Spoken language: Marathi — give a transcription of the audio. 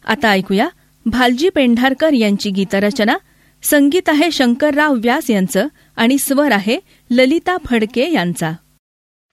आता ऐकूया भालजी पेंढारकर यांची गीतरचना. संगीत आहे शंकरराव व्यास यांचं आणि स्वर आहे ललिता फडके यांचा.